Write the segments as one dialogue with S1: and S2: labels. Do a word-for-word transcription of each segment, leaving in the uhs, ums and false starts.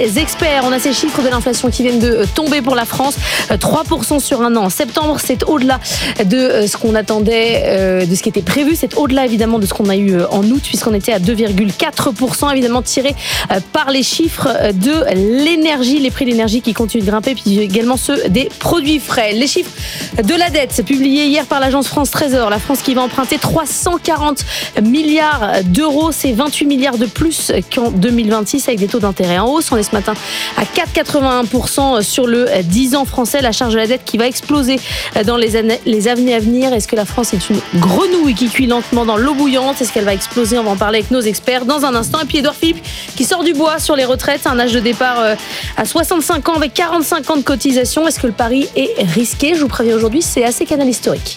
S1: experts. On a ces chiffres de l'inflation qui viennent de tomber pour la France, trois pour cent sur un an. En septembre, c'est au-delà de ce qu'on attendait, de ce qui était prévu. C'est au-delà évidemment de ce qu'on a eu en août, puisqu'on était à deux virgule quatre pour cent, évidemment tiré par les chiffres de l'énergie, les prix de l'énergie qui continuent de grimper, puis également ceux des produits frais. Les chiffres de la dette publiés hier par l'agence France Trésor. La France qui va emprunter trois cent quarante milliards d'euros, c'est vingt-huit milliards de plus qu'en deux mille vingt-six, avec des taux d'intérêt en hausse. On est ce matin à quatre virgule quatre-vingt-un pour cent sur le dix ans français. La charge de la dette qui va exploser dans les années, les années à venir. Est-ce que la France est une grenouille qui cuit lentement dans l'eau bouillante? Est-ce qu'elle va exploser? On va en parler avec nos experts dans un instant. Et puis Édouard Philippe qui sort du bois sur les retraites, un âge de départ à soixante-cinq ans avec quarante-cinq ans de cotisation. Est-ce que le pari est risqué? Je vous préviens aujourd'hui, c'est assez canal historique.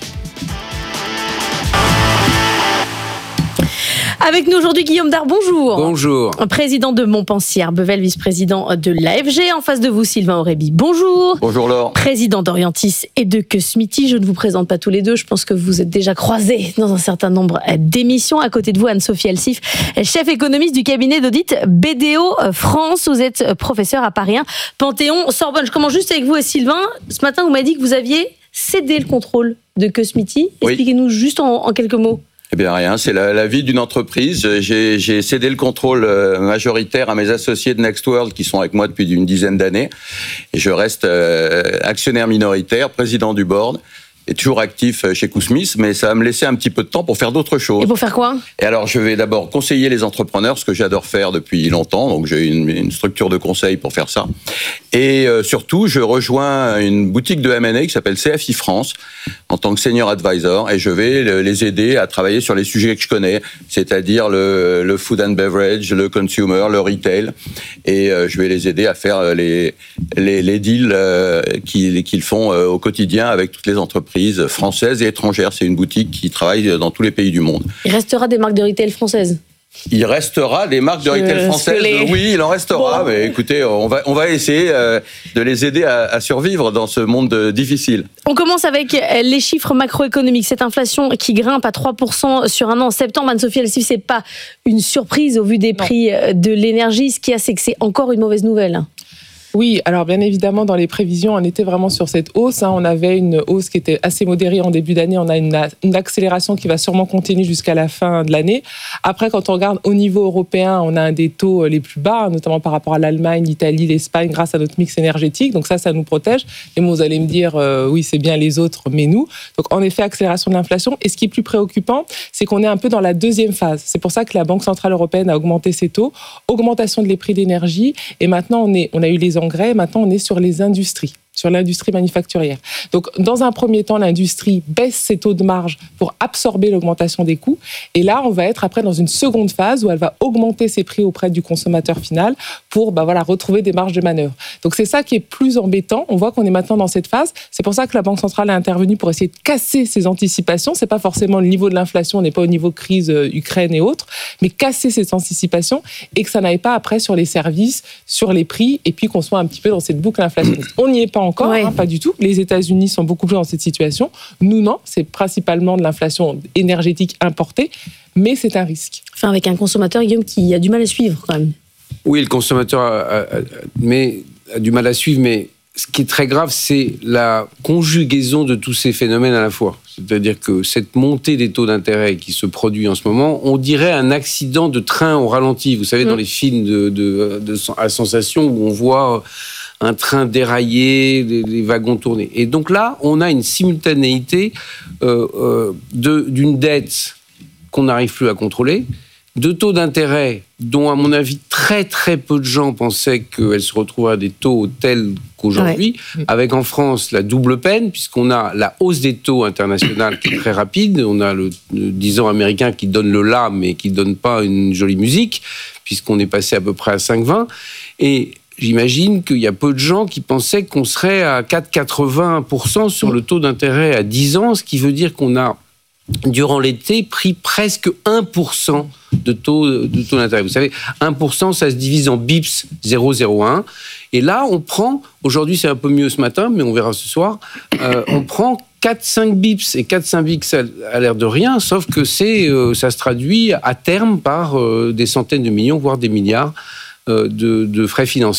S1: Avec nous aujourd'hui, Guillaume Dard, bonjour.
S2: Bonjour.
S1: Président de Montpensier, Bevel, vice-président de l'A F G. En face de vous, Sylvain Aurébi, bonjour.
S3: Bonjour Laure.
S1: Président d'Orientis et de Cosmiti. Je ne vous présente pas tous les deux, je pense que vous êtes déjà croisés dans un certain nombre d'émissions. À côté de vous, Anne-Sophie Alsif, chef économiste du cabinet d'audit B D O France. Vous êtes professeur à Paris un, Panthéon, Sorbonne. Je commence juste avec vous et Sylvain. Ce matin, vous m'avez dit que vous aviez cédé le contrôle de Cosmiti. Expliquez-nous oui. juste en, en quelques mots.
S3: Eh bien rien, c'est la, la vie d'une entreprise. J'ai, j'ai cédé le contrôle majoritaire à mes associés de Next World qui sont avec moi depuis une dizaine d'années. Et je reste euh, actionnaire minoritaire, président du board. Et toujours actif chez Kousmis, mais ça va me laisser un petit peu de temps pour faire d'autres choses.
S1: Et pour faire quoi?
S3: Et alors, je vais d'abord conseiller les entrepreneurs, ce que j'adore faire depuis longtemps, donc j'ai une, une structure de conseil pour faire ça. Et euh, surtout, je rejoins une boutique de M and A qui s'appelle C F I France, en tant que senior advisor, et je vais les aider à travailler sur les sujets que je connais, c'est-à-dire le, le food and beverage, le consumer, le retail, et euh, je vais les aider à faire les, les, les deals euh, qu'ils, qu'ils font euh, au quotidien avec toutes les entreprises françaises et étrangères. C'est une boutique qui travaille dans tous les pays du monde. Il
S1: restera des marques de retail françaises?
S3: Il restera des marques de retail françaises. Les... Oui, il en restera. Bon. Mais écoutez, on va, on va essayer de les aider à, à survivre dans ce monde difficile.
S1: On commence avec les chiffres macroéconomiques. Cette inflation qui grimpe à trois pour cent sur un an en septembre, Anne-Sophie Alsif, c'est pas une surprise au vu des prix non. de l'énergie. Ce qu'il y a, c'est que c'est encore une mauvaise nouvelle.
S4: Oui, alors bien évidemment, dans les prévisions, on était vraiment sur cette hausse. Hein. On avait une hausse qui était assez modérée en début d'année. On a une, une accélération qui va sûrement continuer jusqu'à la fin de l'année. Après, quand on regarde au niveau européen, on a un des taux les plus bas, notamment par rapport à l'Allemagne, l'Italie, l'Espagne, grâce à notre mix énergétique. Donc ça, ça nous protège. Et bon, vous allez me dire, euh, oui, c'est bien les autres, mais nous. Donc en effet, accélération de l'inflation. Et ce qui est plus préoccupant, c'est qu'on est un peu dans la deuxième phase. C'est pour ça que la Banque centrale européenne a augmenté ses taux, augmentation des prix d'énergie. Et maintenant, on, est, on a eu les engrais. Maintenant, on est sur les industries, sur l'industrie manufacturière. Donc, dans un premier temps, l'industrie baisse ses taux de marge pour absorber l'augmentation des coûts. Et là, on va être après dans une seconde phase où elle va augmenter ses prix auprès du consommateur final pour bah, voilà, retrouver des marges de manœuvre. Donc, c'est ça qui est plus embêtant. On voit qu'on est maintenant dans cette phase. C'est pour ça que la Banque centrale a intervenu pour essayer de casser ces anticipations. C'est pas forcément le niveau de l'inflation, on n'est pas au niveau crise euh, Ukraine et autres, mais casser ces anticipations et que ça n'aille pas après sur les services, sur les prix, et puis qu'on soit un petit peu dans cette boucle inflationniste. On n'y est pas encore, ouais. hein, pas du tout. Les États-Unis sont beaucoup plus dans cette situation. Nous, non. C'est principalement de l'inflation énergétique importée, mais c'est un risque.
S1: Enfin, avec un consommateur, Guillaume, qui a du mal à suivre quand même.
S2: Oui, le consommateur a, a, a, mais, a du mal à suivre, mais ce qui est très grave, c'est la conjugaison de tous ces phénomènes à la fois. C'est-à-dire que cette montée des taux d'intérêt qui se produit en ce moment, on dirait un accident de train au ralenti. Vous savez, mmh. dans les films de, de, de, à sensation où on voit un train déraillé, les, les wagons tournés. Et donc là, on a une simultanéité euh, euh, de, d'une dette qu'on n'arrive plus à contrôler, de taux d'intérêt dont, à mon avis, très très peu de gens pensaient qu'elle se retrouverait à des taux tels qu'aujourd'hui, ouais. avec en France la double peine, puisqu'on a la hausse des taux internationaux qui est très rapide, on a le, le dix ans américain qui donne le la, mais qui ne donne pas une jolie musique, puisqu'on est passé à peu près à cinq virgule vingt, et j'imagine qu'il y a peu de gens qui pensaient qu'on serait à quatre virgule quatre-vingts pour cent sur le taux d'intérêt à dix ans, ce qui veut dire qu'on a, durant l'été, pris presque un pour cent de taux, de taux d'intérêt. Vous savez, un pour cent, ça se divise en bips zéro virgule zéro un. Et là, on prend, aujourd'hui c'est un peu mieux ce matin, mais on verra ce soir, euh, on prend quatre cinq bips. Et quatre cinq bips, ça a l'air de rien, sauf que c'est, euh, ça se traduit à terme par euh, des centaines de millions, voire des milliards euh, de, de frais financiers.